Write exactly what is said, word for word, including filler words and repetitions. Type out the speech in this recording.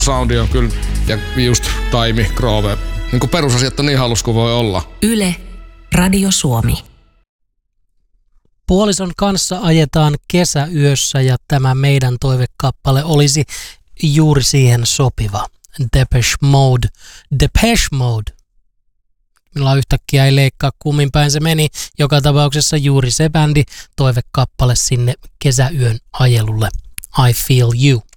soundi on kyllä, ja just Taimi, Groove. Niin kuin perusasiat on niin halus kuin voi olla. Yle, Radio Suomi. Puolison kanssa ajetaan kesäyössä ja tämä meidän toivekappale olisi juuri siihen sopiva. Depeche Mode. Depeche Mode. Millä yhtäkkiä ei leikkaa kummin päin se meni. Joka tapauksessa juuri se bändi toivekappale sinne kesäyön ajelulle. I Feel You.